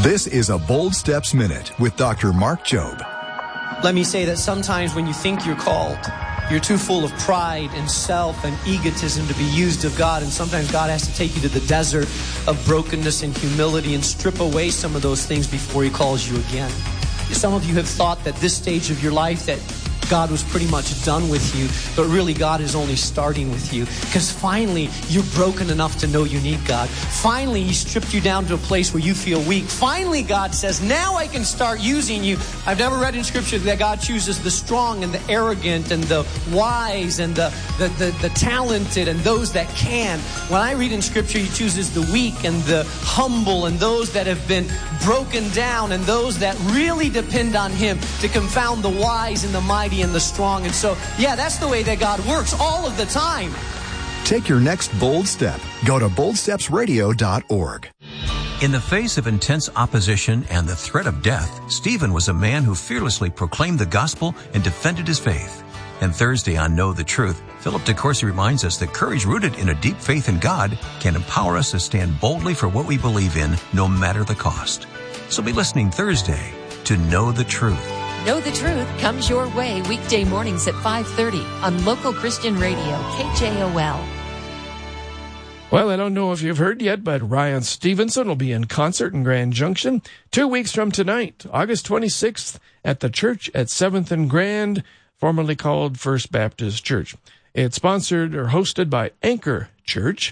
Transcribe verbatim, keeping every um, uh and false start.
This is a Bold Steps Minute with Doctor Mark Jobe. Let me say that sometimes when you think you're called, you're too full of pride and self and egotism to be used of God. And sometimes God has to take you to the desert of brokenness and humility and strip away some of those things before He calls you again. Some of you have thought that this stage of your life that God was pretty much done with you, but really God is only starting with you, because finally you're broken enough to know you need God. Finally He stripped you down to a place where you feel weak. Finally God says, now I can start using you. I've never read in Scripture that God chooses the strong and the arrogant and the wise and the, the, the, the talented and those that can. When I read in Scripture, He chooses the weak and the humble and those that have been broken down and those that really depend on Him to confound the wise and the mighty and the strong. And so, yeah, that's the way that God works all of the time. Take your next bold step. Go to bold steps radio dot org. In the face of intense opposition and the threat of death, Stephen was a man who fearlessly proclaimed the gospel and defended his faith. And Thursday on Know the Truth, Philip DeCourcy reminds us that courage rooted in a deep faith in God can empower us to stand boldly for what we believe in, no matter the cost. So be listening Thursday to Know the Truth. Know the Truth comes your way weekday mornings at five thirty on local Christian radio, K J O L. Well, I don't know if you've heard yet, but Ryan Stevenson will be in concert in Grand Junction two weeks from tonight, August twenty-sixth, at the church at seventh and Grand, formerly called First Baptist Church. It's sponsored or hosted by Anchor Church.